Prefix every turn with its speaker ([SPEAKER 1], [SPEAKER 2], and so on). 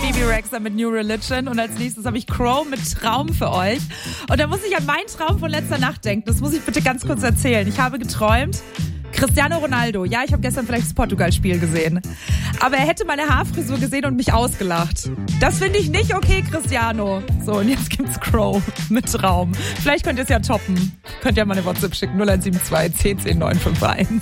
[SPEAKER 1] Bibi Rexha mit New Religion und als nächstes habe ich Crow mit Traum für euch. Und da muss ich an meinen Traum von letzter Nacht denken. Das muss ich bitte ganz kurz erzählen. Ich habe geträumt, Cristiano Ronaldo. Ja, ich habe gestern vielleicht das Portugal-Spiel gesehen. Aber er hätte meine Haarfrisur gesehen und mich ausgelacht. Das finde ich nicht okay, Cristiano. So, und jetzt gibt's Crow mit Traum. Vielleicht könnt ihr es ja toppen. Könnt ihr mal eine WhatsApp schicken. 0172 10 10 951.